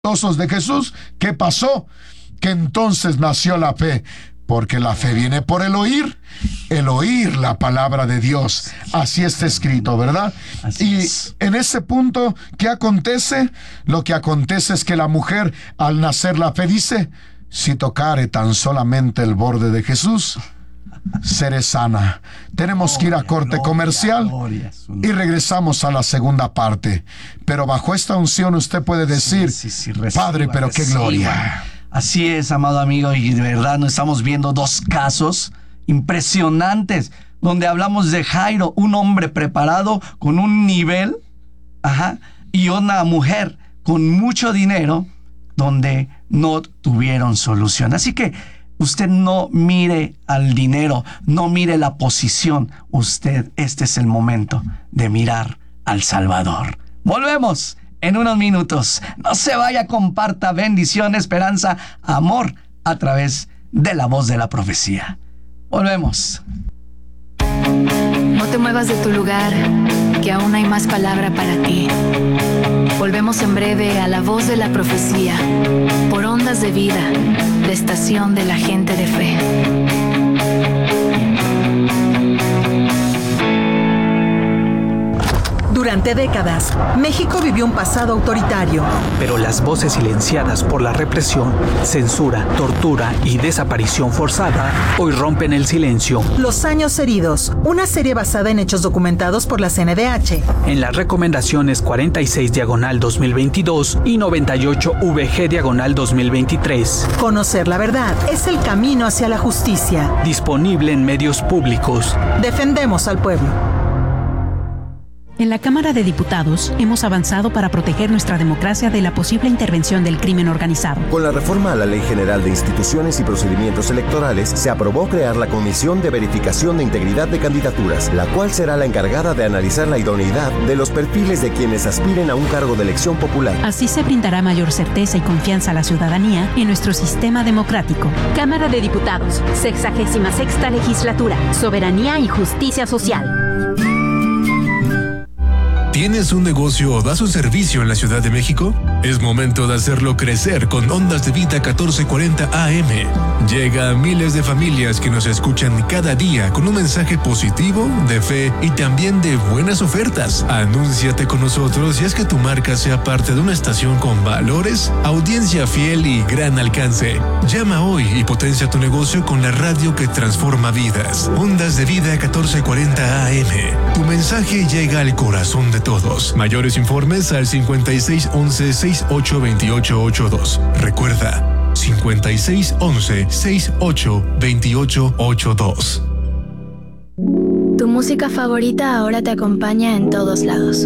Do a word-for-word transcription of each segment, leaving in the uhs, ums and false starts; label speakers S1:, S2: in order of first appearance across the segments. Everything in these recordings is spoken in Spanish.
S1: de Jesús, ¿qué pasó? Que entonces nació la fe, porque la fe viene por el oír, el oír la palabra de Dios. Así está escrito, ¿verdad?
S2: Así
S1: y
S2: es.
S1: En ese punto, ¿qué acontece? Lo que acontece es que la mujer, al nacer la fe, dice: si tocare tan solamente el borde de Jesús, seré sana. Tenemos que ir a corte
S2: Gloria,
S1: comercial
S2: gloria, su
S1: y regresamos a la segunda parte. Pero bajo esta unción usted puede decir:
S2: Sí, sí, sí, reciba,
S1: Padre, pero qué
S2: reciba.
S1: gloria.
S2: Así es, amado amigo, y de verdad nos estamos viendo dos casos impresionantes, donde hablamos de Jairo, un hombre preparado con un nivel, ajá, y una mujer con mucho dinero, donde no tuvieron solución. Así que usted no mire al dinero, no mire la posición. Usted, este es el momento de mirar al Salvador. Volvemos en unos minutos. No se vaya, comparta bendición, esperanza, amor a través de la voz de la profecía. Volvemos.
S3: No te muevas de tu lugar, que aún hay más palabra para ti. Volvemos en breve a la voz de la profecía, por Ondas de Vida, la estación de la gente de fe.
S4: Durante décadas, México vivió un pasado autoritario.
S5: Pero las voces silenciadas por la represión, censura, tortura y desaparición forzada hoy rompen el silencio.
S4: Los años heridos, una serie basada en hechos documentados por la C N D H.
S5: En las recomendaciones cuarenta y seis diagonal dos mil veintidós y noventa y ocho V G diagonal dos mil veintitrés.
S4: Conocer la verdad es el camino hacia la justicia.
S5: Disponible en medios públicos.
S4: Defendemos al pueblo.
S6: En la Cámara de Diputados hemos avanzado para proteger nuestra democracia de la posible intervención del crimen organizado.
S7: Con la reforma a la Ley General de Instituciones y Procedimientos Electorales, se aprobó crear la Comisión de Verificación de Integridad de Candidaturas, la cual será la encargada de analizar la idoneidad de los perfiles de quienes aspiren a un cargo de elección popular.
S6: Así se brindará mayor certeza y confianza a la ciudadanía en nuestro sistema democrático.
S8: Cámara de Diputados, sexagésima sexta legislatura, soberanía y justicia social.
S9: ¿Tienes un negocio o das un servicio en la Ciudad de México? Es momento de hacerlo crecer con Ondas de Vida catorce cuarenta A M. Llega a miles de familias que nos escuchan cada día con un mensaje positivo, de fe y también de buenas ofertas. Anúnciate con nosotros y haz que tu marca sea parte de una estación con valores, audiencia fiel y gran alcance. Llama hoy y potencia tu negocio con la radio que transforma vidas. Ondas de Vida catorce cuarenta A M. Tu mensaje llega al corazón de todos. Mayores informes al cincuenta y seis once sesenta y ocho veintiocho ochenta y dos. Recuerda, cincuenta y seis once sesenta y ocho veintiocho ochenta y dos.
S3: Tu música favorita ahora te acompaña en todos lados.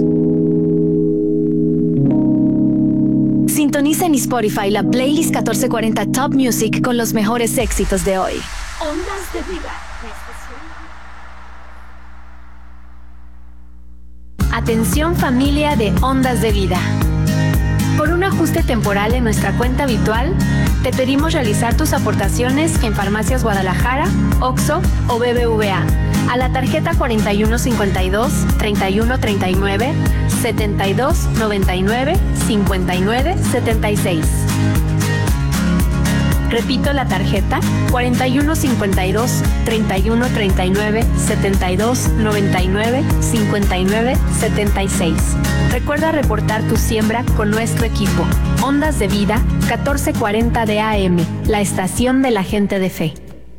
S3: Sintoniza en Spotify la playlist catorce cuarenta Top Music con los mejores éxitos de hoy.
S8: Ondas de Vida.
S3: Atención, familia de Ondas de Vida. Por un ajuste temporal en nuestra cuenta habitual, te pedimos realizar tus aportaciones en Farmacias Guadalajara, Oxxo o B B V A a la tarjeta cuarenta y uno cincuenta y dos, treinta y uno treinta y nueve, setenta y dos noventa y nueve, cincuenta y nueve setenta y seis. Repito la tarjeta cuarenta y uno cincuenta y dos, treinta y uno treinta y nueve, setenta y dos noventa y nueve, cincuenta y nueve setenta y seis. Recuerda reportar tu siembra con nuestro equipo. Ondas de Vida catorce cuarenta de A M, la estación de la gente de fe.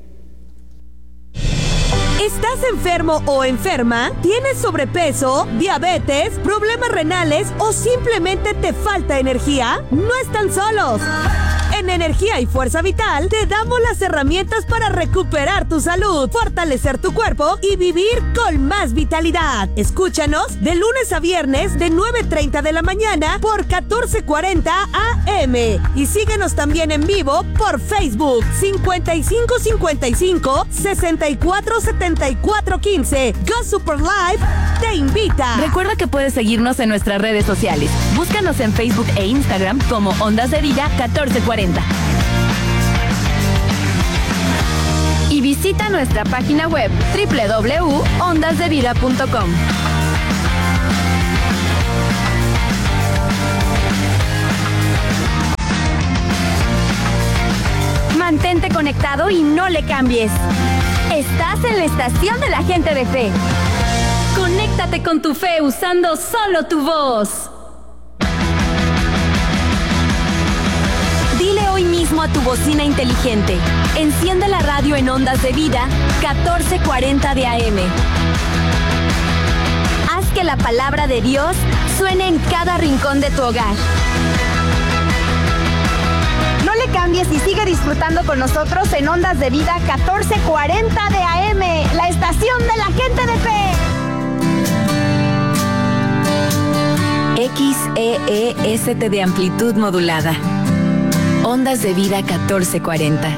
S10: ¿Estás enfermo o enferma? ¿Tienes sobrepeso, diabetes, problemas renales o simplemente te falta energía? No están solos. En Energía y Fuerza Vital te damos las herramientas para recuperar tu salud, fortalecer tu cuerpo y vivir con más vitalidad. Escúchanos de lunes a viernes de nueve treinta de la mañana por catorce cuarenta A M y síguenos también en vivo por Facebook cincuenta y cinco cincuenta y cinco, sesenta y cuatro setenta y cuatro quince. Go Super Live te invita.
S8: Recuerda que puedes seguirnos en nuestras redes sociales. Búscanos en Facebook e Instagram como Ondas de Vida catorce cuarenta. Y visita nuestra página web doble u doble u doble u punto ondas de vida punto com. conectado y no le cambies. Estás en la estación de la gente de fe. Conéctate con tu fe usando solo tu voz. Dile hoy mismo a tu bocina inteligente: enciende la radio en Ondas de Vida catorce cuarenta de A M. Haz que la palabra de Dios suene en cada rincón de tu hogar. No le cambies y sigue disfrutando con nosotros en Ondas de Vida catorce cuarenta de A M, la estación de la gente de fe. X E E S T de amplitud modulada. Ondas de Vida catorce cuarenta.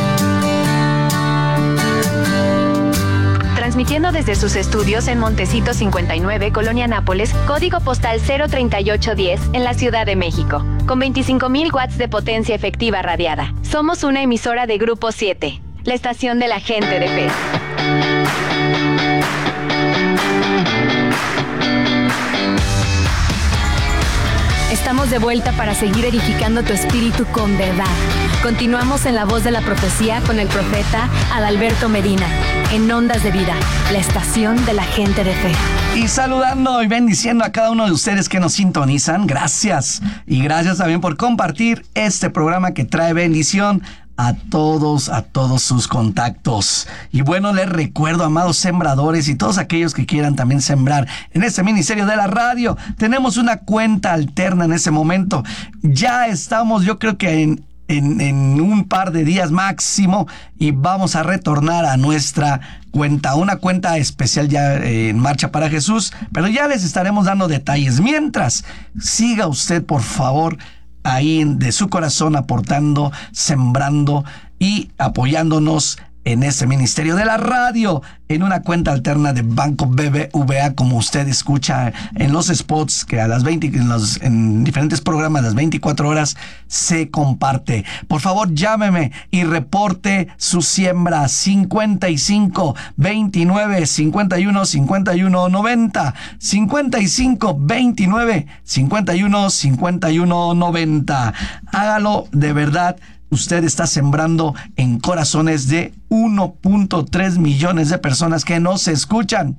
S8: Transmitiendo desde sus estudios en Montecito cincuenta y nueve, Colonia Nápoles, código postal cero treinta y ocho diez, en la Ciudad de México, con veinticinco mil watts de potencia efectiva radiada. Somos una emisora de Grupo siete, la estación de la gente de fe. Estamos de vuelta para seguir edificando tu espíritu con verdad. Continuamos en La Voz de la Profecía con el profeta Adalberto Medina, en Ondas de Vida, la estación de la gente de fe.
S2: Y saludando y bendiciendo a cada uno de ustedes que nos sintonizan, gracias. Y gracias también por compartir este programa que trae bendición a todos, a todos sus contactos. Y bueno, les recuerdo, amados sembradores y todos aquellos que quieran también sembrar en este ministerio de la radio, tenemos una cuenta alterna en ese momento. Ya estamos, yo creo que en, en, en un par de días máximo, y vamos a retornar a nuestra cuenta, una cuenta especial ya eh, en Marcha para Jesús, pero ya les estaremos dando detalles. Mientras, siga usted, por favor, ahí de su corazón, aportando, sembrando y apoyándonos en este ministerio de la radio, en una cuenta alterna de Banco B B V A, como usted escucha en los spots que a las veinte, en, los, en diferentes programas, las veinticuatro horas, se comparte. Por favor, llámeme y reporte su siembra. Cincuenta y cinco, veintinueve, cincuenta y uno, cincuenta y uno, noventa. cincuenta y cinco, veintinueve, cincuenta y uno, cincuenta y uno, noventa. Hágalo de verdad. Usted está sembrando en corazones de uno punto tres millones de personas que nos escuchan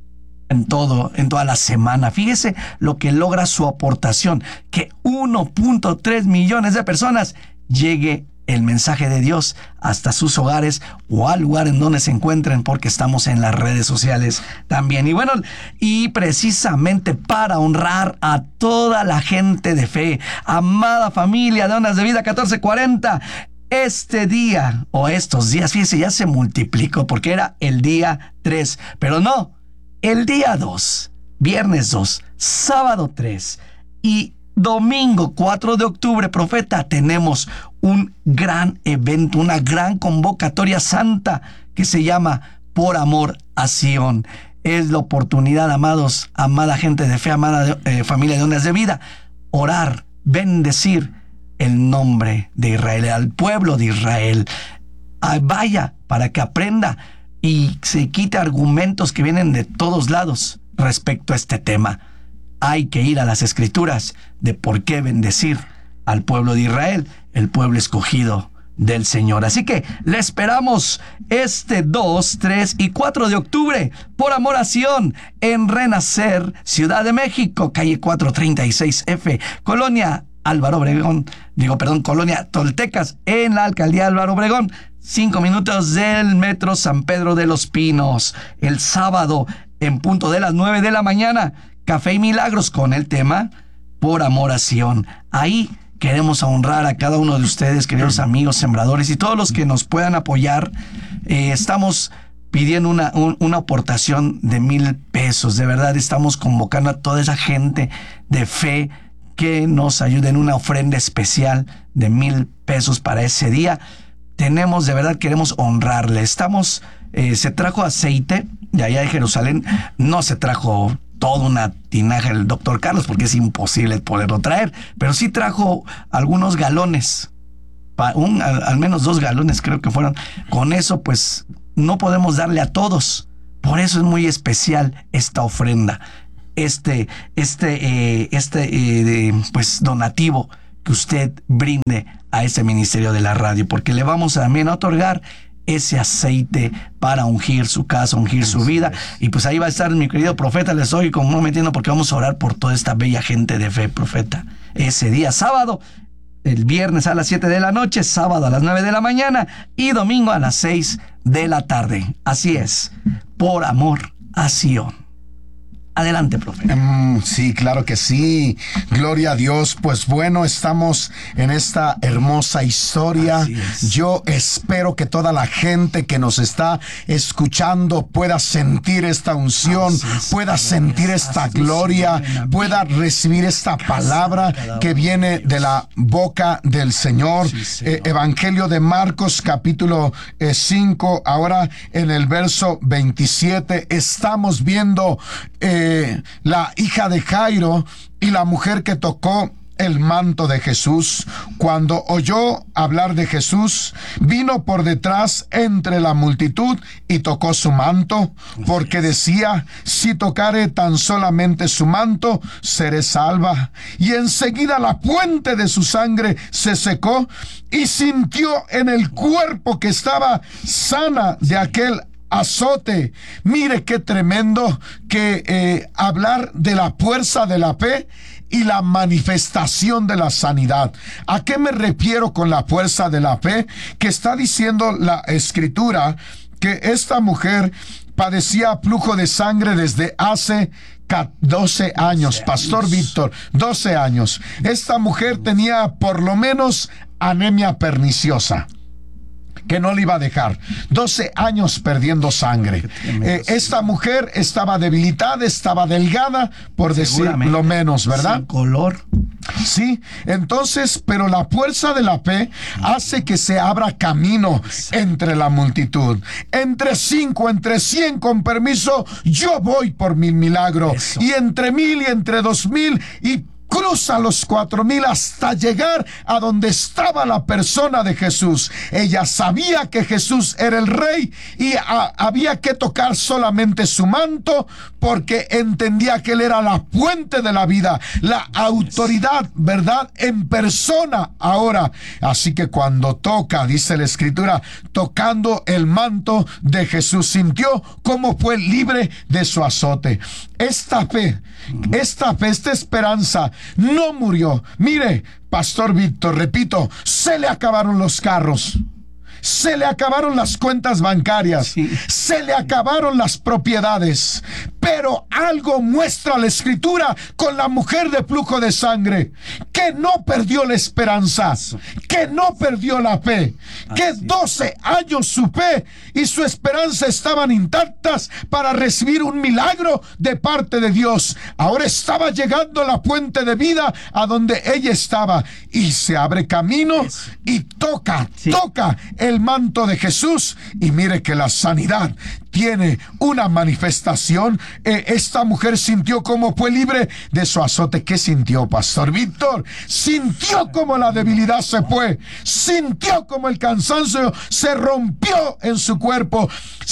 S2: en todo, en toda la semana. Fíjese lo que logra su aportación, que uno punto tres millones de personas llegue el mensaje de Dios hasta sus hogares o al lugar en donde se encuentren, porque estamos en las redes sociales también. Y bueno, y precisamente para honrar a toda la gente de fe, amada familia de Ondas de Vida catorce cuarenta, este día o estos días, fíjense, ya se multiplicó porque era el día tres, pero no, el día dos, viernes dos, sábado tres y domingo cuatro de octubre, profeta, tenemos un gran evento, una gran convocatoria santa que se llama Por Amor a Sion. Es la oportunidad, amados, amada gente de fe, amada eh, familia de Ondas de Vida, orar, bendecir el nombre de Israel, al pueblo de Israel. Ah, vaya, para que aprenda y se quite argumentos que vienen de todos lados respecto a este tema. Hay que ir a las escrituras de por qué bendecir al pueblo de Israel, el pueblo escogido del Señor. Así que le esperamos este dos, tres y cuatro de octubre, Por Amor a Sion, en Renacer, Ciudad de México, calle cuatrocientos treinta y seis F, Colonia Álvaro Obregón, digo, perdón, Colonia Toltecas, en la Alcaldía Álvaro Obregón, cinco minutos del Metro San Pedro de los Pinos. El sábado, en punto de las nueve de la mañana, Café y Milagros con el tema Por Amor a Sion. Ahí queremos honrar a cada uno de ustedes, queridos amigos sembradores, y todos los que nos puedan apoyar. Eh, estamos pidiendo una, un, una aportación de mil pesos. De verdad, estamos convocando a toda esa gente de fe que nos ayude en una ofrenda especial de mil pesos para ese día. Tenemos, de verdad, queremos honrarle. Estamos, eh, se trajo aceite de allá de Jerusalén. No se trajo toda una tinaja el doctor Carlos, porque es imposible poderlo traer, pero sí trajo algunos galones, un, al, al menos dos galones creo que fueron. Con eso pues no podemos darle a todos, por eso es muy especial esta ofrenda, este, este, eh, este eh, pues donativo que usted brinde a este ministerio de la radio, porque le vamos también a otorgar ese aceite para ungir su casa, ungir su vida. Y pues ahí va a estar mi querido profeta. Les estoy comprometiendo porque vamos a orar por toda esta bella gente de fe, profeta. Ese día sábado, el viernes a las siete de la noche, sábado a las nueve de la mañana y domingo a las seis de la tarde. Así es, por amor a Sion. Adelante, profeta.
S1: Mm, sí, claro que sí. Gloria a Dios. Pues bueno, estamos en esta hermosa historia. Yo espero que toda la gente que nos está escuchando pueda sentir esta unción, pueda sentir esta gloria, pueda recibir esta palabra que viene de la boca del Señor. Eh, Evangelio de Marcos, capítulo cinco, ahora en el verso veintisiete, estamos viendo eh, la hija de Jairo y la mujer que tocó el manto de Jesús. Cuando oyó hablar de Jesús, vino por detrás entre la multitud y tocó su manto, porque decía: si tocare tan solamente su manto, seré salva. Y enseguida la fuente de su sangre se secó y sintió en el cuerpo que estaba sana de aquel azote. Mire qué tremendo que eh, hablar de la fuerza de la fe y la manifestación de la sanidad. ¿A qué me refiero con la fuerza de la fe? Que está diciendo la Escritura que esta mujer padecía flujo de sangre desde hace doce años, Pastor Víctor, doce años. Esta mujer tenía por lo menos anemia perniciosa, que no le iba a dejar. doce años perdiendo sangre. Eh, esta mujer estaba debilitada, estaba delgada, por decir lo menos, ¿verdad?
S2: Sin color.
S1: Sí, entonces, pero la fuerza de la fe hace que se abra camino entre la multitud. Entre cinco, entre cien, con permiso, yo voy por mi milagro. Eso. Y entre mil y entre dos mil y cruza los cuatro mil hasta llegar a donde estaba la persona de Jesús. Ella sabía que Jesús era el rey y a, había que tocar solamente su manto, porque entendía que él era la fuente de la vida, la autoridad, ¿verdad?, en persona ahora. Así que cuando toca, dice la Escritura, tocando el manto de Jesús, sintió cómo fue libre de su azote. Esta fe, esta fe, esta esperanza no murió. Mire, Pastor Víctor, repito, se le acabaron los carros, se le acabaron las cuentas bancarias, sí, se le acabaron las propiedades, pero algo muestra la Escritura con la mujer de flujo de sangre, que no perdió la esperanza, que no perdió la fe, que doce años su fe y su esperanza estaban intactas para recibir un milagro de parte de Dios. Ahora estaba llegando la fuente de vida a donde ella estaba, y se abre camino y toca, sí. toca el manto de Jesús, y mire que la sanidad tiene una manifestación. Eh, esta mujer sintió cómo fue libre de su azote. ¿Qué sintió, Pastor Víctor? Sintió cómo la debilidad se fue, sintió cómo el cansancio se rompió en su cuerpo,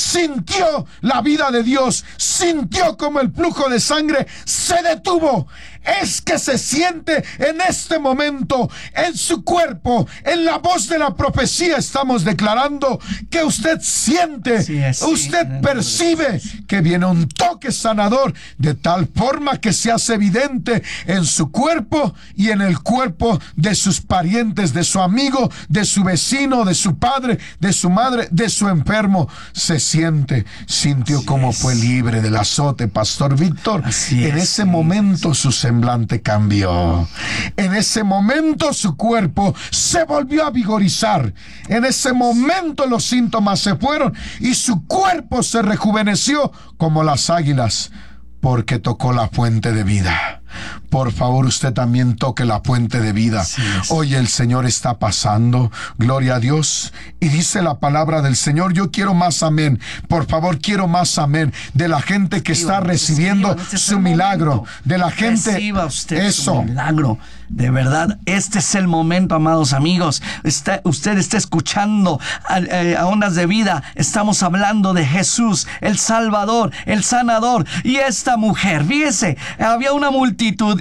S1: sintió la vida de Dios, sintió cómo el flujo de sangre se detuvo. Es que se siente en este momento en su cuerpo, en la voz de la profecía estamos declarando que usted siente, sí, sí, usted percibe que viene un toque sanador, de tal forma que se hace evidente en su cuerpo y en el cuerpo de sus parientes, de su amigo, de su vecino, de su padre, de su madre, de su enfermo. Se siente, sintió Así cómo es. fue libre del azote, Pastor Víctor. Así en es, ese sí, momento sí. su semblante cambió. En ese momento su cuerpo se volvió a vigorizar. En ese momento los síntomas se fueron y su cuerpo se rejuveneció como las águilas, porque tocó la fuente de vida. Por favor, usted también toque la fuente de vida. Sí, sí. Hoy el Señor está pasando, gloria a Dios, y dice la palabra del Señor: yo quiero más amén. Por favor, quiero más amén de la gente que está recibiendo este su milagro, de la gente.
S2: Reciba usted eso. Su milagro. De verdad, este es el momento, amados amigos. Está, usted está escuchando a, a Ondas de Vida. Estamos hablando de Jesús, el Salvador, el Sanador. Y esta mujer, fíjese, había una multitud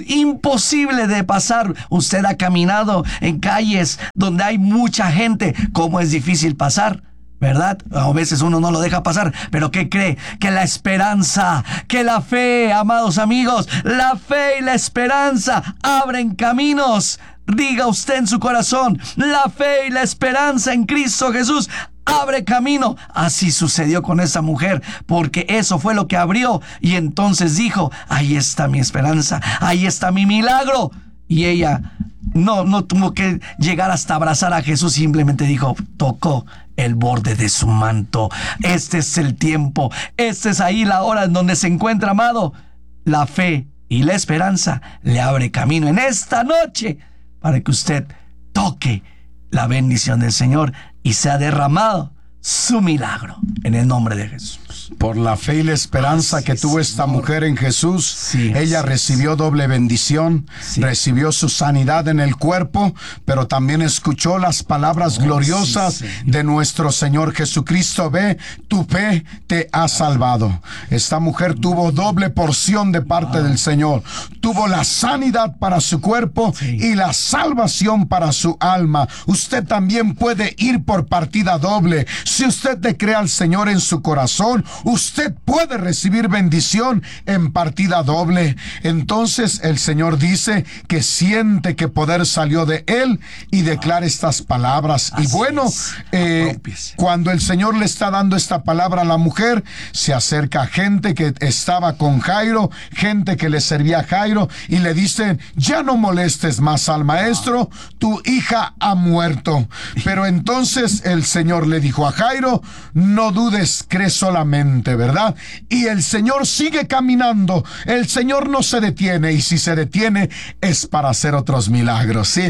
S2: multitud, imposible de pasar. Usted ha caminado en calles donde hay mucha gente, cómo es difícil pasar, ¿verdad? A veces uno no lo deja pasar, pero ¿qué cree? Que la esperanza, que la fe, amados amigos, la fe y la esperanza abren caminos. Diga usted en su corazón, la fe y la esperanza en Cristo Jesús abre camino. Así sucedió con esa mujer, porque eso fue lo que abrió. Y entonces dijo, ahí está mi esperanza, ahí está mi milagro. Y ella no, no tuvo que llegar hasta abrazar a Jesús, simplemente dijo, tocó el borde de su manto. Este es el tiempo, esta es ahí la hora en donde se encuentra, amado. La fe y la esperanza le abre camino en esta noche para que usted toque la bendición del Señor y sea derramado su milagro en el nombre de Jesús.
S1: Por la fe y la esperanza Así que tuvo es, esta Señor. mujer en Jesús, sí, ella recibió doble bendición, sí. recibió su sanidad en el cuerpo, pero también escuchó las palabras oh, gloriosas sí, de nuestro Señor Jesucristo. Ve, tu fe te ha salvado. Esta mujer tuvo doble porción de parte wow. del Señor. Tuvo la sanidad para su cuerpo sí. y la salvación para su alma. Usted también puede ir por partida doble. Si usted le cree al Señor en su corazón, usted puede recibir bendición en partida doble. Entonces el Señor dice que siente que poder salió de él y declara estas palabras. Así y bueno, eh, cuando el Señor le está dando esta palabra a la mujer, se acerca gente que estaba con Jairo, gente que le servía a Jairo, y le dicen, ya no molestes más al maestro, tu hija ha muerto. Pero entonces el Señor le dijo a Jairo, no dudes, cree solamente, ¿verdad? Y el Señor sigue caminando, el Señor no se detiene, y si se detiene es para hacer otros milagros. ¿Sí?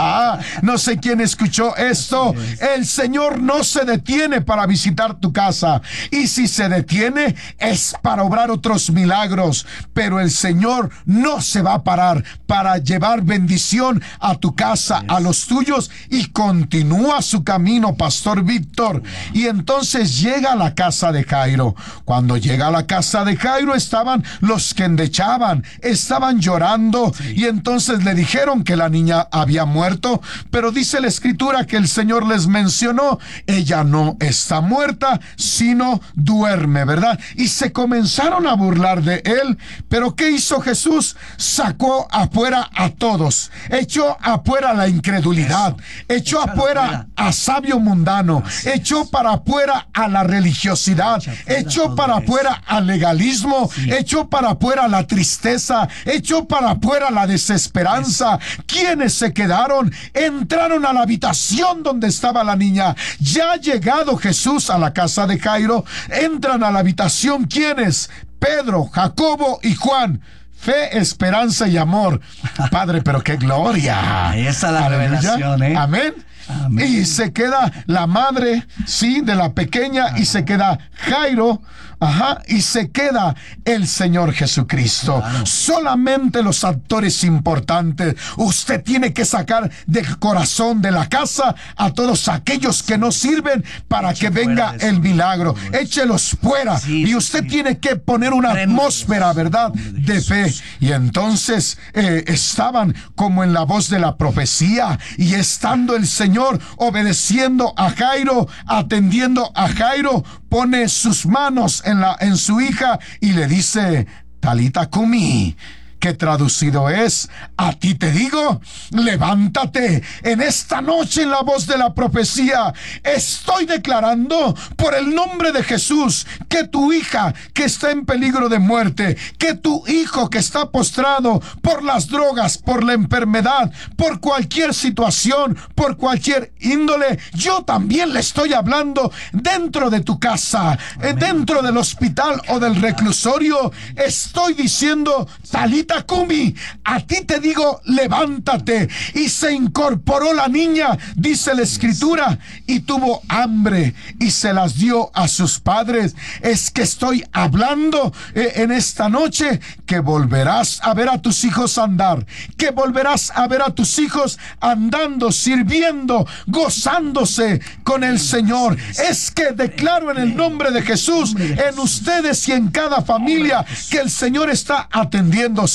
S1: No sé quién escuchó esto. El Señor no se detiene para visitar tu casa, y si se detiene es para obrar otros milagros, pero el Señor no se va a parar para llevar bendición a tu casa, a los tuyos, y continúa su camino, Pastor Víctor. Y entonces llega a la casa de Jairo. Cuando llega a la casa de Jairo estaban los que endechaban, estaban llorando, sí. y entonces le dijeron que la niña había muerto, pero dice la Escritura que el Señor les mencionó, ella no está muerta, sino duerme, ¿verdad? Y se comenzaron a burlar de él, pero ¿qué hizo Jesús? Sacó afuera a todos, echó afuera la incredulidad, Eso. echó Echalo afuera, afuera a sabio mundano, Así echó es. para afuera a la religiosidad, echó para afuera al legalismo, sí. echó para afuera la tristeza, echó para afuera la desesperanza. Eso. ¿Quiénes se quedaron? Entraron a la habitación donde estaba la niña. Ya ha llegado Jesús a la casa de Jairo, entran a la habitación. ¿Quiénes? Pedro, Jacobo y Juan. Fe, esperanza y amor. Padre, pero qué gloria.
S2: Esa es la Aleluya. revelación, ¿eh?
S1: Amén. Amén. Y se queda la madre, sí, de la pequeña, Ajá. y se queda Jairo, ajá, y se queda el Señor Jesucristo. Claro. Solamente los actores importantes. Usted tiene que sacar del corazón de la casa a todos aquellos que no sirven para Eche que venga el milagro. Échelos fuera. Sí, y usted sí. tiene que poner una atmósfera, ¿verdad?, de fe. Y entonces eh, estaban como en la voz de la profecía, y estando el Señor obedeciendo a Jairo, atendiendo a Jairo, pone sus manos en, la, en su hija y le dice, Talita Kumi, que traducido es, a ti te digo, levántate. En esta noche, en la voz de la profecía, estoy declarando por el nombre de Jesús que tu hija que está en peligro de muerte, que tu hijo que está postrado por las drogas, por la enfermedad, por cualquier situación, por cualquier índole, yo también le estoy hablando dentro de tu casa, Amén. dentro del hospital o del reclusorio. Estoy diciendo, Talita Kumi, a ti te digo, levántate. Y se incorporó la niña, dice la Escritura, y tuvo hambre y se las dio a sus padres. Es que estoy hablando eh, en esta noche que volverás a ver a tus hijos andar, que volverás a ver a tus hijos andando, sirviendo, gozándose con el Señor. Es que declaro en el nombre de Jesús, en ustedes y en cada familia, que el Señor está atendiendo.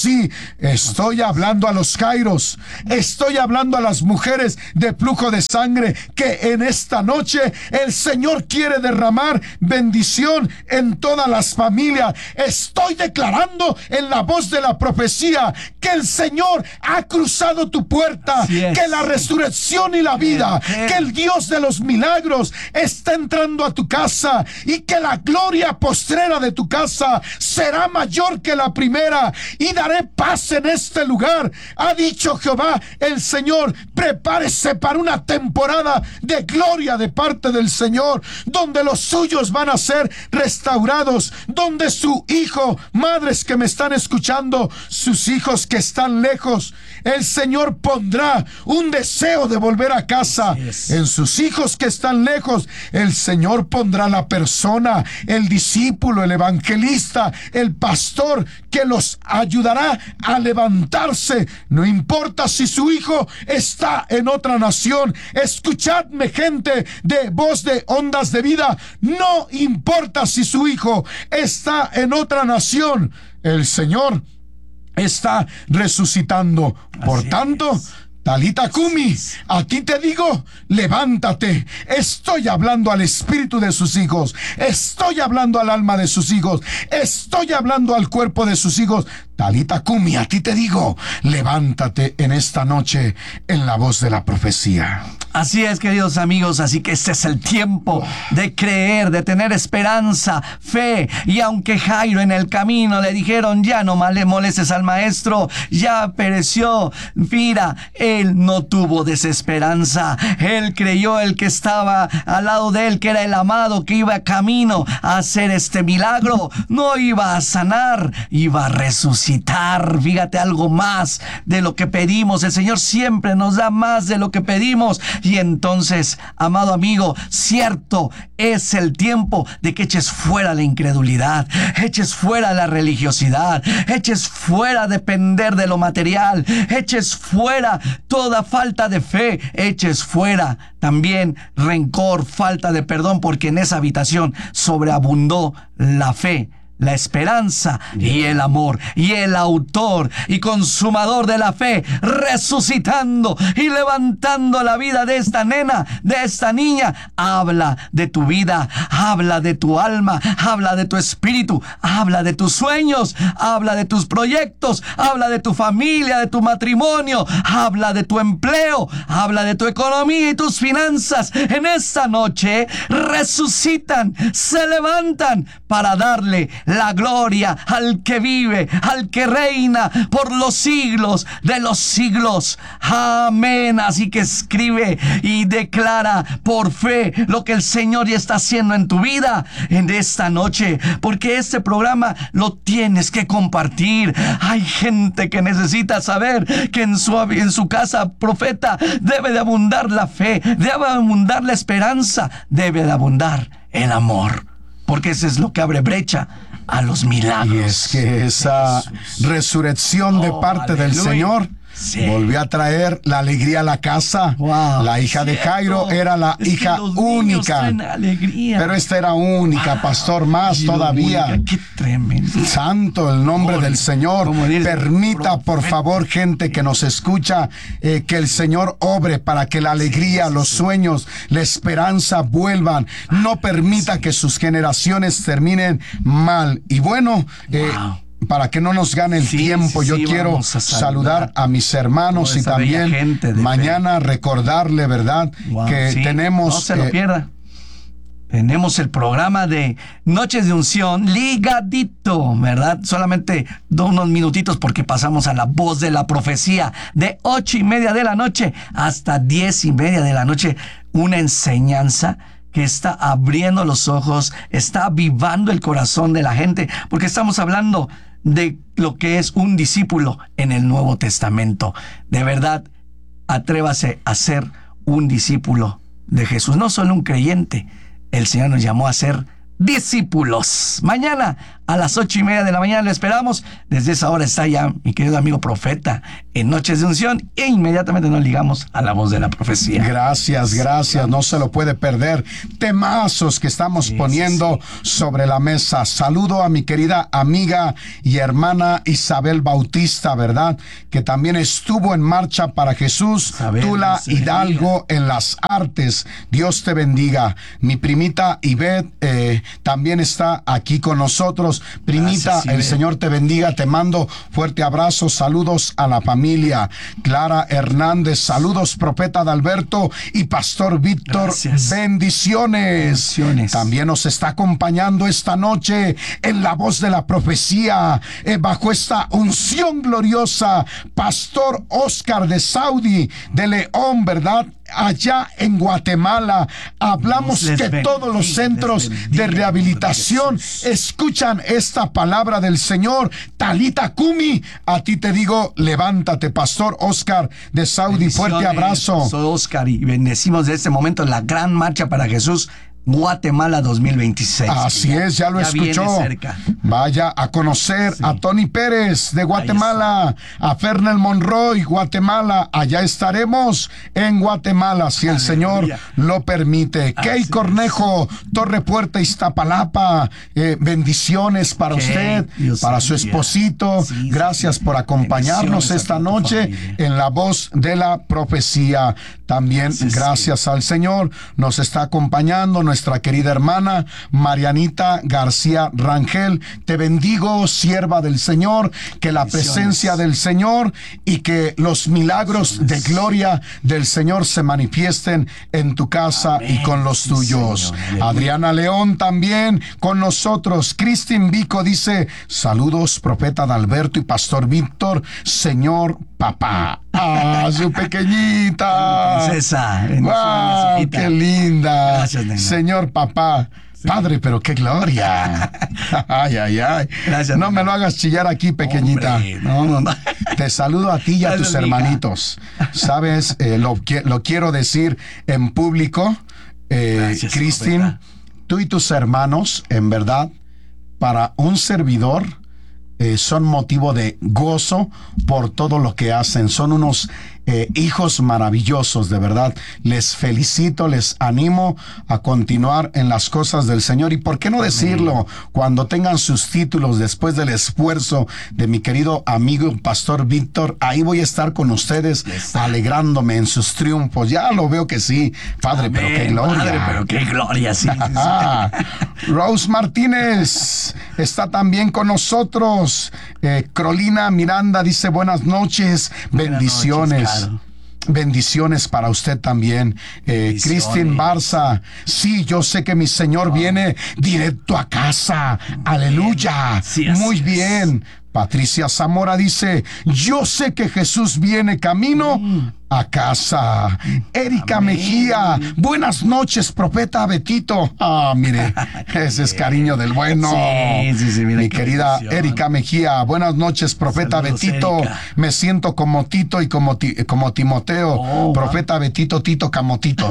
S1: Sí, estoy hablando a los Jairos, estoy hablando a las mujeres de flujo de sangre, que en esta noche el Señor quiere derramar bendición en todas las familias. Estoy declarando en la voz de la profecía que el Señor ha cruzado tu puerta, que la resurrección y la vida, que el Dios de los milagros está entrando a tu casa y que la gloria postrera de tu casa será mayor que la primera, y daré paz en este lugar, ha dicho Jehová el Señor. Prepárese para una temporada de gloria de parte del Señor, donde los suyos van a ser restaurados, donde su hijo, madres que me están escuchando, sus hijos que están lejos, el Señor pondrá un deseo de volver a casa. En sus hijos que están lejos, el Señor pondrá la persona, el discípulo, el evangelista, el pastor, que los ayudará a levantarse. No importa si su hijo está en otra nación. Escuchadme, gente de Voz de Ondas de Vida, no importa si su hijo está en otra nación, el Señor está resucitando. Por tanto, Talita Kumi, a ti te digo, levántate. Estoy hablando al espíritu de sus hijos, estoy hablando al alma de sus hijos, estoy hablando al cuerpo de sus hijos. Talita Kumi, a ti te digo, levántate en esta noche en la voz de la profecía.
S2: Así es, queridos amigos, así que este es el tiempo de creer, de tener esperanza, fe. Y aunque Jairo en el camino le dijeron, ya no le molestes al maestro, ya pereció, mira, él no tuvo desesperanza. Él creyó, el que estaba al lado de él, que era el amado, que iba camino a hacer este milagro, no iba a sanar, iba a resucitar. Fíjate, algo más de lo que pedimos. El Señor siempre nos da más de lo que pedimos. Y entonces, amado amigo, cierto, es el tiempo de que eches fuera la incredulidad, eches fuera la religiosidad, eches fuera depender de lo material, eches fuera toda falta de fe, eches fuera también rencor, falta de perdón, porque en esa habitación sobreabundó la fe, la esperanza y el amor. Y el autor y consumador de la fe, resucitando y levantando la vida de esta nena, de esta niña, habla de tu vida, habla de tu alma, habla de tu espíritu, habla de tus sueños, habla de tus proyectos, habla de tu familia, de tu matrimonio, habla de tu empleo, habla de tu economía y tus finanzas. En esta noche resucitan, se levantan para darle la gloria al que vive, al que reina por los siglos de los siglos. Amén. Así que escribe y declara por fe lo que el Señor ya está haciendo en tu vida en esta noche, porque este programa lo tienes que compartir. Hay gente que necesita saber que en su, en su casa, profeta, debe de abundar la fe, debe de abundar la esperanza, debe de abundar el amor, porque eso es lo que abre brecha a los milagros.
S1: Y es que esa Jesús. resurrección de parte oh, del Señor sí. volvió a traer la alegría a la casa. Wow, la hija cierto. de Jairo era la es hija única. Pero esta era única, wow. pastor, más Dios todavía.
S2: Única. Qué tremendo.
S1: Santo el nombre Gloria. del Señor. Permita, por favor, gente que nos escucha, eh, que el Señor obre para que la alegría, sí, sí, los sí. sueños, la esperanza vuelvan. No permita sí. que sus generaciones terminen mal. Y bueno, eh, wow. para que no nos gane el sí, tiempo, sí, yo sí, quiero saludar. saludar a mis hermanos y también mañana fe. recordarle, ¿verdad? Wow, que sí. tenemos...
S2: No se lo eh, pierda. Tenemos el programa de Noches de Unción ligadito, ¿verdad? Solamente do unos minutitos porque pasamos a la voz de la profecía de ocho y media de la noche hasta diez y media de la noche. Una enseñanza que está abriendo los ojos, está avivando el corazón de la gente, porque estamos hablando de lo que es un discípulo en el Nuevo Testamento. De verdad, atrévase a ser un discípulo de Jesús, no solo un creyente. El Señor nos llamó a ser discípulos. Mañana a las ocho y media de la mañana lo esperamos. Desde esa hora está ya mi querido amigo profeta en Noches de Unción e inmediatamente nos ligamos a la voz de la profecía.
S1: Gracias, gracias, no se lo puede perder. Temazos que estamos sí, poniendo sí. sobre la mesa. Saludo a mi querida amiga y hermana Isabel Bautista, ¿verdad? Que también estuvo en Marcha para Jesús. Isabel, Tula Hidalgo en las artes. Dios te bendiga. Mi primita Ivette eh, también está aquí con nosotros. Primita, gracias, el Señor te bendiga. Te mando fuerte abrazo. Saludos a la familia. Clara Hernández, saludos, profeta Adalberto y pastor Víctor, bendiciones. bendiciones. También nos está acompañando esta noche en la voz de la profecía, eh, bajo esta unción gloriosa, pastor Oscar de Saudi, de León, ¿verdad? Allá en Guatemala. Hablamos que bendiga, todos los centros bendiga, de rehabilitación escuchan esta palabra del Señor. Talita Kumi, a ti te digo, levántate, pastor Oscar de Saudi, fuerte abrazo.
S2: Soy Oscar y bendecimos de este momento la gran marcha para Jesús Guatemala dos mil veintiséis.
S1: Así ya, es, ya lo ya escuchó. Vaya a conocer sí. a Tony Pérez de Guatemala, a Fernel Monroy, Guatemala. Allá estaremos en Guatemala, si Aleluya. El Señor lo permite. Key Cornejo, Torre Puerta, Iztapalapa. Eh, bendiciones para Kay, usted, Dios para su esposito. Sí, Gracias sí. por acompañarnos esta noche en la voz de la profecía. También sí, gracias sí. al Señor nos está acompañando nuestra querida hermana Marianita García Rangel. Te bendigo, sierva del Señor, que la presencia del Señor y que los milagros de gloria del Señor se manifiesten en tu casa Amén. Y con los tuyos. Sí, Adriana León también con nosotros. Cristin Vico dice, saludos, profeta Adalberto y pastor Víctor, señor papá. Ah, su pequeñita.
S2: Princesa.
S1: Wow, qué linda.
S2: Gracias, nena.
S1: Señor papá. Sí. Padre, pero qué gloria. Ay, ay, ay. Gracias, no nena. Me lo hagas chillar aquí, pequeñita.
S2: Hombre, no, no, no.
S1: Te saludo a ti y a Gracias, tus hermanitos. Hija. Sabes, eh, lo, lo quiero decir en público. Eh, Cristin, tú y tus hermanos, en verdad, para un servidor, Eh, son motivo de gozo por todo lo que hacen. Son unos eh, hijos maravillosos, de verdad. Les felicito, les animo a continuar en las cosas del Señor. Y por qué no decirlo, cuando tengan sus títulos, después del esfuerzo de mi querido amigo pastor Víctor, ahí voy a estar con ustedes alegrandome en sus triunfos. Ya lo veo que sí, Padre, Amén, pero qué gloria.
S2: Padre, pero qué gloria, sí. sí,
S1: sí. Rose Martínez está también con nosotros. Eh, Crolina Miranda dice buenas noches, buenas bendiciones. Noches, claro. Bendiciones para usted también. Eh, Cristin Barza, sí, yo sé que mi Señor oh. viene directo a casa. Bien. Aleluya. Sí, muy bien. Patricia Zamora dice, yo sé que Jesús viene camino mm. a casa. Erika Amén. Mejía, buenas noches, profeta Betito. Ah, mire, ese es cariño del bueno.
S2: Sí, sí, sí, mira,
S1: mi querida emoción. Erika Mejía, buenas noches, profeta Saludos, Betito. Erika. Me siento como Tito y como, ti, como Timoteo. Oh, profeta wow. Betito, Tito, Camotito.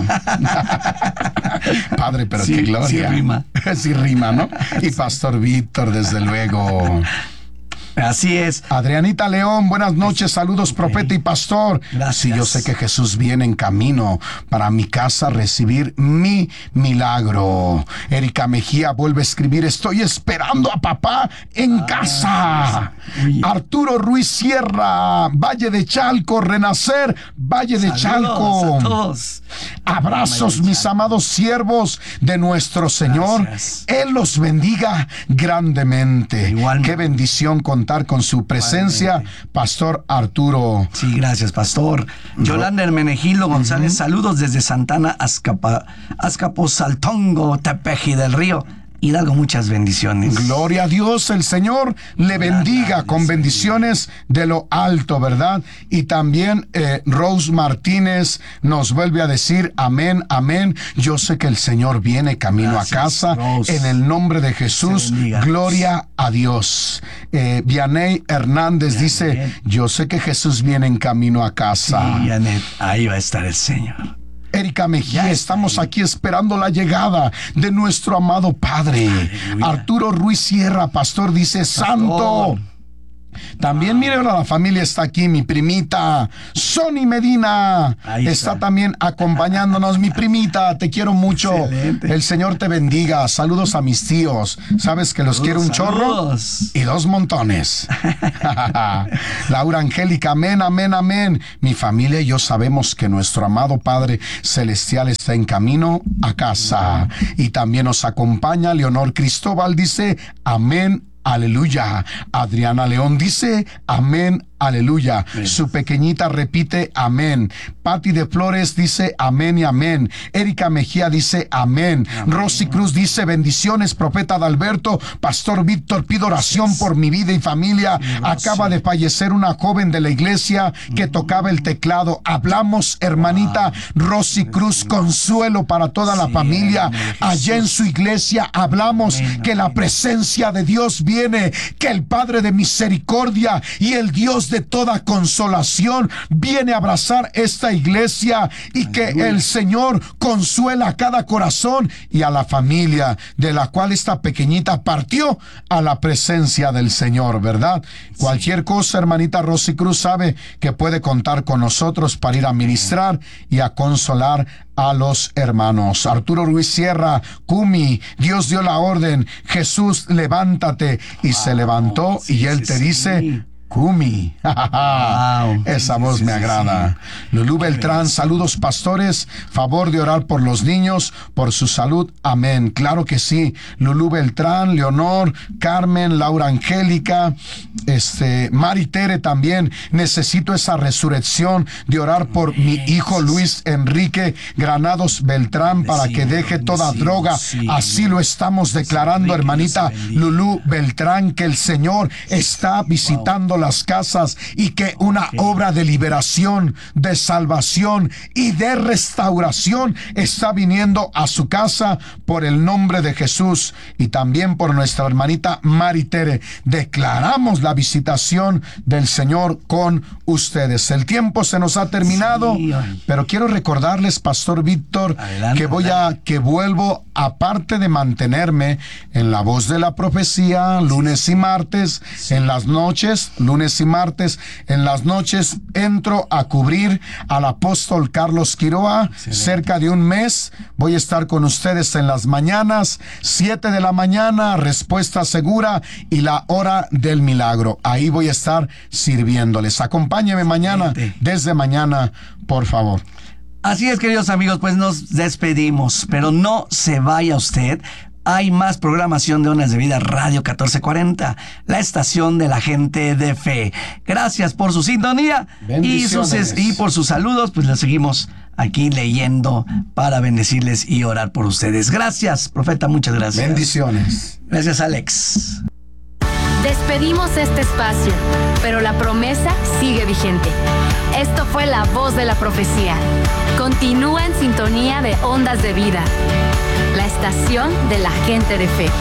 S1: Padre, pero sí, qué gloria.
S2: Sí rima.
S1: Sí rima, ¿no? Y pastor Víctor, desde luego.
S2: Así es.
S1: Adrianita León, buenas noches, saludos, okay. profeta y pastor.
S2: Gracias.
S1: Sí, yo sé que Jesús viene en camino para mi casa a recibir mi milagro. Erika Mejía vuelve a escribir, estoy esperando a papá en ah, casa. Uy. Arturo Ruiz Sierra, Valle de Chalco, Renacer, Valle de
S2: Saludos
S1: Chalco.
S2: A todos.
S1: Abrazos, mis amados siervos de nuestro Señor.
S2: Gracias.
S1: Él los bendiga grandemente.
S2: Igualmente.
S1: Qué bendición con con su presencia, pastor Arturo.
S2: Sí, gracias, pastor. Yolanda Hermenegildo González, uh-huh. saludos desde Santana, Azcapa, Azcapotzaltongo, Tepeji del Río. Hidalgo, muchas bendiciones.
S1: Gloria a Dios, el Señor le bendiga con bendiciones de lo alto, ¿verdad? Y también eh, Rose Martínez nos vuelve a decir amén, amén. Yo sé que el Señor viene camino Gracias, a casa. Rose. En el nombre de Jesús, gloria a Dios. Eh, Vianey Hernández Vianey. dice, yo sé que Jesús viene en camino a casa.
S2: Sí, Vianey, ahí va a estar el Señor.
S1: Erika Mejía, estamos aquí esperando la llegada de nuestro amado Padre. Aleluya. Arturo Ruiz Sierra, pastor, dice, pastor. Santo, También, mire, la familia está aquí, mi primita Sony Medina
S2: Ahí
S1: está.
S2: está
S1: también acompañándonos. Mi primita, te quiero mucho.
S2: Excelente.
S1: El Señor te bendiga. Saludos a mis tíos. Sabes que los
S2: Saludos,
S1: quiero un
S2: saludos.
S1: chorro y dos montones. Laura Angélica, amén, amén, amén. Mi familia y yo sabemos que nuestro amado Padre Celestial está en camino a casa. Y también nos acompaña Leonor Cristóbal, dice, amén, aleluya. Adriana León dice, amén, aleluya. Amén. Su pequeñita repite, amén. Patti de Flores dice, amén y amén. Erika Mejía dice, amén. amén. Rosy Cruz dice, bendiciones, profeta Adalberto. Pastor Víctor, pido oración por mi vida y familia. Acaba de fallecer una joven de la iglesia que tocaba el teclado. Hablamos, hermanita Rosy Cruz, consuelo para toda la familia. Allá en su iglesia hablamos que la presencia de Dios viene, que el Padre de misericordia y el Dios de toda consolación viene a abrazar esta iglesia y que el Señor consuela a cada corazón y a la familia de la cual esta pequeñita partió a la presencia del Señor, ¿verdad? Sí. Cualquier cosa, hermanita Rosy Cruz sabe que puede contar con nosotros para ir a ministrar y a consolar a los hermanos. Arturo Ruiz Sierra, Cumi, Dios dio la orden, Jesús, levántate, y wow, se levantó sí, y él sí, te dice, sí. Cumi. Wow. Esa voz sí, me agrada. Sí. Lulú Beltrán, saludos pastores, favor de orar por los niños, por su salud, amén. Claro que sí. Lulú Beltrán, Leonor, Carmen, Laura Angélica, este, Mari Tere también, necesito esa resurrección de orar por amén. Mi hijo Luis Enrique Granados Beltrán para bendecido, que deje toda bendecido, droga. Sí. Así lo estamos declarando, sí, hermanita Lulú Beltrán, que el Señor está visitando wow. las casas y que una okay. obra de liberación, de salvación y de restauración está viniendo a su casa por el nombre de Jesús y también por nuestra hermanita Mari Tere. Declaramos la visitación del Señor con ustedes. El tiempo se nos ha terminado, sí. pero quiero recordarles, Pastor Víctor, adelante, que voy adelante. a que vuelvo, aparte de mantenerme en la voz de la profecía lunes y martes, sí. en las noches, lunes y martes, en las noches entro a cubrir al apóstol Carlos Quiroa. Excelente. Cerca de un mes voy a estar con ustedes en las mañanas, siete de la mañana, respuesta segura y la hora del milagro. Ahí voy a estar sirviéndoles. Acompáñeme mañana, Excelente. desde mañana, por favor.
S2: Así es, queridos amigos, pues nos despedimos, pero no se vaya usted. Hay más programación de Ondas de Vida Radio catorce cuarenta, la estación de la gente de fe. Gracias por su sintonía y, sus, y por sus saludos, pues les seguimos aquí leyendo para bendecirles y orar por ustedes. Gracias, profeta, muchas gracias.
S1: Bendiciones.
S2: Gracias, Alex.
S3: Despedimos este espacio, pero la promesa sigue vigente. Esto fue La Voz de la Profecía. Continúa en sintonía de Ondas de Vida, la estación de la gente de fe.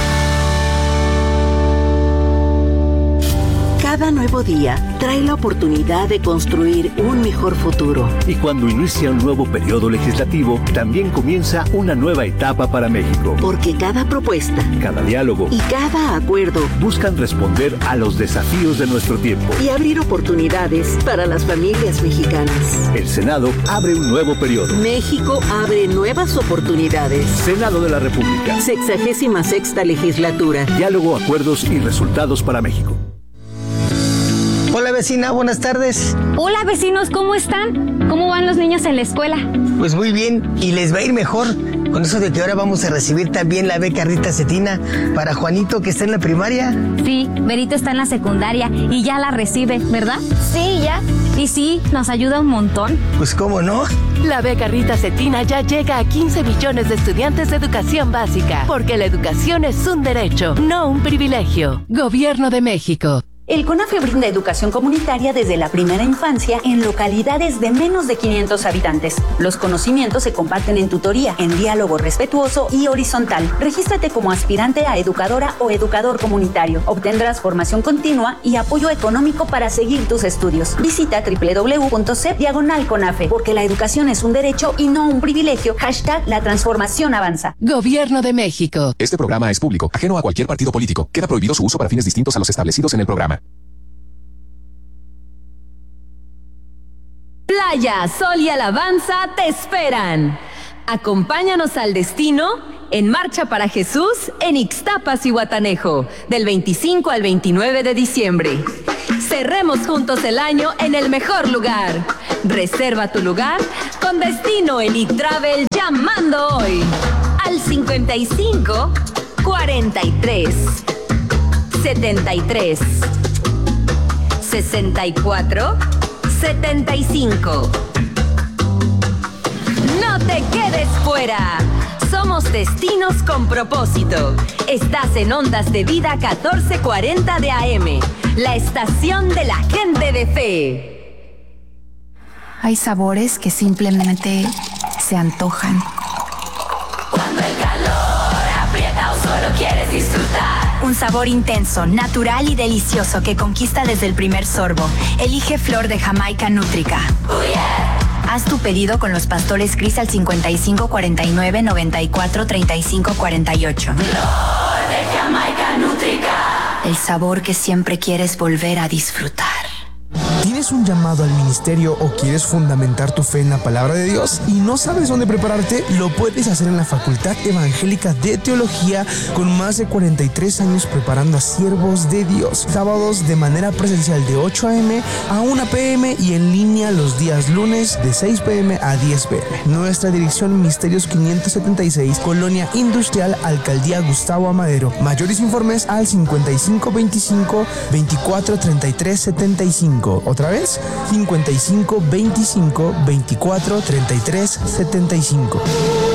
S11: Cada nuevo día trae la oportunidad de construir un mejor futuro.
S12: Y cuando inicia un nuevo periodo legislativo, también comienza una nueva etapa para México.
S11: Porque cada propuesta,
S12: cada diálogo
S11: y cada acuerdo
S12: buscan responder a los desafíos de nuestro tiempo
S11: y abrir oportunidades para las familias mexicanas.
S12: El Senado abre un nuevo periodo.
S11: México abre nuevas oportunidades.
S12: Senado de la República.
S11: Sexagésima sexta legislatura.
S12: Diálogo, acuerdos y resultados para México.
S13: Hola vecina, buenas tardes.
S14: Hola vecinos, ¿cómo están? ¿Cómo van los niños en la escuela?
S13: Pues muy bien, y les va a ir mejor con eso de que ahora vamos a recibir también la beca Rita Cetina para Juanito, que está en la primaria.
S14: Sí, Berito está en la secundaria y ya la recibe, ¿verdad?
S15: Sí, ya.
S14: Y sí, nos ayuda un montón.
S13: Pues cómo no.
S16: La beca Rita Cetina ya llega a quince millones de estudiantes de educación básica, porque la educación es un derecho, no un privilegio. Gobierno de México.
S17: El CONAFE brinda educación comunitaria desde la primera infancia en localidades de menos de quinientos habitantes. Los conocimientos se comparten en tutoría, en diálogo respetuoso y horizontal. Regístrate como aspirante a educadora o educador comunitario. Obtendrás formación continua y apoyo económico para seguir tus estudios. Visita doble u doble u doble u punto c diagonal CONAFE, porque la educación es un derecho y no un privilegio. Hashtag la transformación avanza.
S16: Gobierno de México.
S18: Este programa es público, ajeno a cualquier partido político. Queda prohibido su uso para fines distintos a los establecidos en el programa.
S16: Playa, sol y alabanza te esperan. Acompáñanos al destino en Marcha para Jesús en Ixtapas y Guatanejo, del veinticinco al veintinueve de diciembre. Cerremos juntos el año en el mejor lugar. Reserva tu lugar con Destino Elite Travel llamando hoy al cincuenta y cinco, cuarenta y tres, setenta y tres, sesenta y cuatro, setenta y cinco. No te quedes fuera. Somos Destinos con Propósito. Estás en Ondas de Vida catorce cuarenta de A M, la estación de la gente de fe.
S15: Hay sabores que simplemente se antojan.
S17: Cuando el calor aprieta o solo quieres disfrutar.
S15: Un sabor intenso, natural y delicioso que conquista desde el primer sorbo. Elige Flor de Jamaica Nútrica.
S17: Oh yeah.
S15: Haz tu pedido con los pastores Cris al cincuenta y cinco cuarenta y nueve noventa y cuatro treinta y cinco cuarenta y ocho.
S17: Flor de Jamaica Nútrica.
S15: El sabor que siempre quieres volver a disfrutar.
S18: ¿Tienes un llamado al ministerio o quieres fundamentar tu fe en la palabra de Dios y no sabes dónde prepararte? Lo puedes hacer en la Facultad Evangélica de Teología, con más de cuarenta y tres años preparando a siervos de Dios. Sábados de manera presencial de ocho a eme a una pe eme y en línea los días lunes de seis pe eme a diez pe eme. Nuestra dirección: Misterios quinientos setenta y seis, Colonia Industrial, Alcaldía Gustavo Amadero. Mayores informes al cincuenta y cinco veinticinco veinticuatro treinta y tres setenta y cinco. Otra vez, cincuenta y cinco veinticinco veinticuatro treinta y tres setenta y cinco.